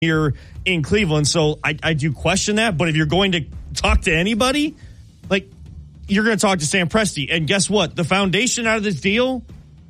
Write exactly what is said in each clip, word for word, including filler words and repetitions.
here in Cleveland. So I, I do question that. But if you're going to talk to anybody, like, you're going to talk to Sam Presti. And guess what? The foundation out of this deal,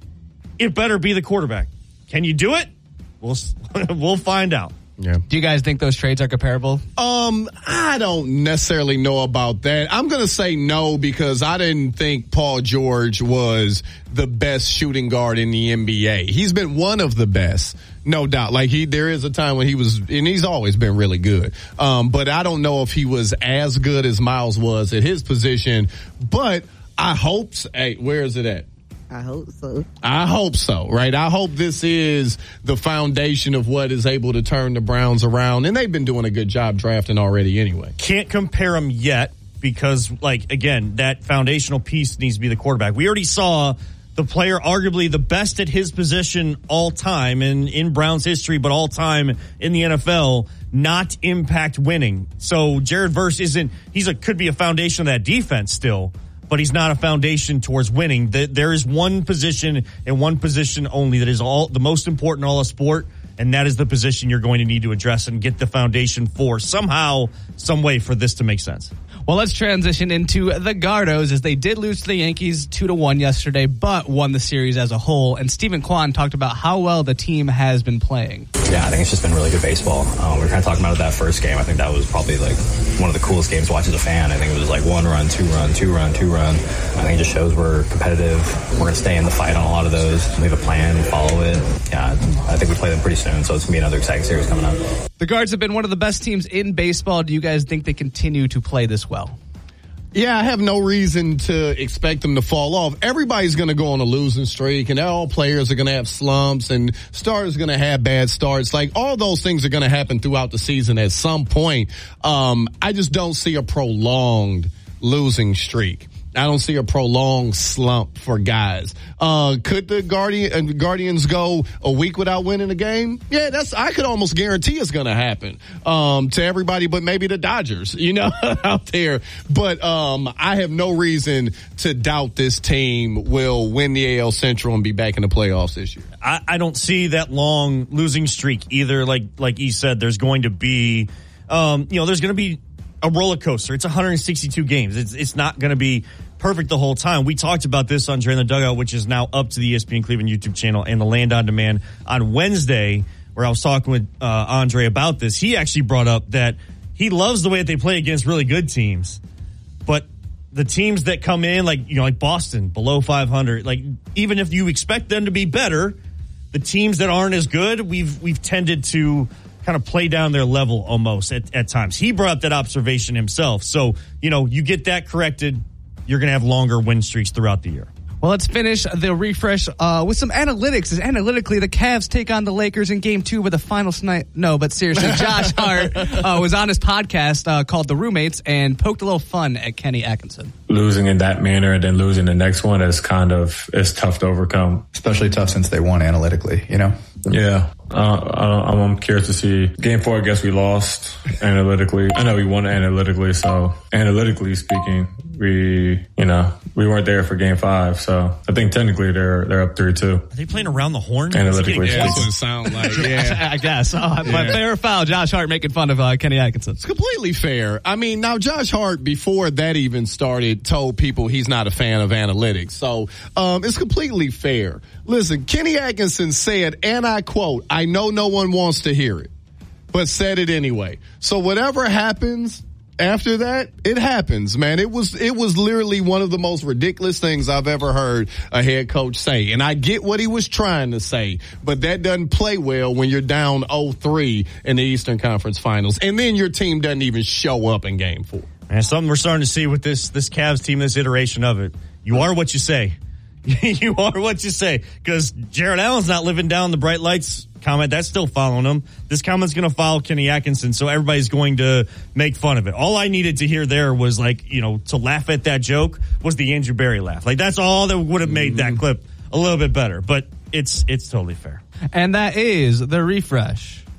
it better be the quarterback. Can you do it? We'll we'll find out. Yeah. Do you guys think those trades are comparable? Um, I don't necessarily know about that. I'm going to say no because I didn't think Paul George was the best shooting guard in the N B A. He's been one of the best, no doubt. Like he, there is a time when he was, and he's always been really good. Um, but I don't know if he was as good as Miles was at his position. But I hope. Hey, where is it at? I hope so. I hope so, right? I hope this is the foundation of what is able to turn the Browns around. And they've been doing a good job drafting already anyway. Can't compare them yet because, like, again, that foundational piece needs to be the quarterback. We already saw the player arguably the best at his position all time in, in Browns history, but all time in the N F L, not impact winning. So Jared Verse isn't, he's a, could be a foundation of that defense still, but he's not a foundation towards winning. There is one position and one position only that is all the most important in all of sport, and that is the position you're going to need to address and get the foundation for somehow, some way for this to make sense. Well, let's transition into the Gardos as they did lose to the Yankees two to one yesterday, but won the series as a whole. And Stephen Kwan talked about how well the team has been playing. Yeah, I think it's just been really good baseball. Um, we were kind of talking about it that first game. I think that was probably like one of the coolest games to watch as a fan. I think it was like one run, two run, two run, two run. I think it just shows we're competitive. We're going to stay in the fight on a lot of those. We have a plan, we follow it. Yeah, I think we play them pretty soon, so it's going to be another exciting series coming up. The Guards have been one of the best teams in baseball. Do you guys think they continue to play this well? Yeah, I have no reason to expect them to fall off. Everybody's going to go on a losing streak, and all players are going to have slumps, and starters are going to have bad starts. Like, all those things are going to happen throughout the season at some point. Um, I just don't see a prolonged losing streak. I don't see a prolonged slump for guys. Uh, could the Guardian, uh, Guardians go a week without winning a game? Yeah, that's, I could almost guarantee it's going to happen, um, to everybody, but maybe the Dodgers, you know, out there. But, um, I have no reason to doubt this team will win the A L Central and be back in the playoffs this year. I, I don't see that long losing streak either. Like, like you said, there's going to be, um, you know, there's going to be a roller coaster. It's one hundred sixty-two games. It's it's not going to be perfect the whole time. We talked about this on Drain the Dugout, which is now up to the E S P N Cleveland YouTube channel and the Land on Demand on Wednesday, where I was talking with uh, Andre about this. He actually brought up that he loves the way that they play against really good teams, but the teams that come in, like, you know, like Boston, below five hundred, like, even if you expect them to be better, the teams that aren't as good, we've we've tended to kind of play down their level almost at, at times. He brought up that observation himself. So, you know, you get that corrected, you're going to have longer win streaks throughout the year. Well, let's finish the refresh uh, with some analytics. As analytically, the Cavs take on the Lakers in Game Two with a final night. No, but seriously, Josh Hart uh, was on his podcast uh, called The Roommates and poked a little fun at Kenny Atkinson. Losing in that manner and then losing the next one is kind of is tough to overcome. Especially tough since they won analytically, you know? Yeah. Uh, I'm curious to see. Game four, I guess we lost analytically. I know we won analytically, so analytically speaking, we, you know, we weren't there for game five. So I think technically they're they're up three two. Are they playing around the horn? Analytically, yeah, that's what it sounds like. Yeah, I guess. Oh, yeah. My fair foul, Josh Hart making fun of uh, Kenny Atkinson. It's completely fair. I mean, now Josh Hart, before that even started, told people he's not a fan of analytics. So um, it's completely fair. Listen, Kenny Atkinson said, and I quote, "I know no one wants to hear it, but said it anyway." So whatever happens after that, it happens, man. It was it was literally one of the most ridiculous things I've ever heard a head coach say. And I get what he was trying to say, but that doesn't play well when you're down oh three in the Eastern Conference Finals, and then your team doesn't even show up in Game Four. And something we're starting to see with this this Cavs team, this iteration of it. You are what you say. You are what you say, because Jared Allen's not living down the bright lights comment. That's still following him. This comment's going to follow Kenny Atkinson, so everybody's going to make fun of it. All I needed to hear there was, like, you know, to laugh at that joke was the Andrew Berry laugh. Like, that's all that would have made that clip a little bit better, but it's it's totally fair. And that is the refresh.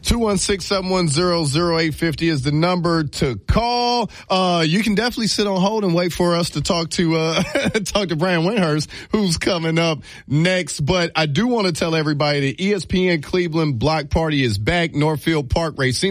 two one six, seven one zero, zero eight five zero is the number to call. Uh, you can definitely sit on hold and wait for us to talk to, uh, talk to Brian Windhurst, who's coming up next. But I do want to tell everybody that E S P N Cleveland Block Party is back. Northfield Park Racing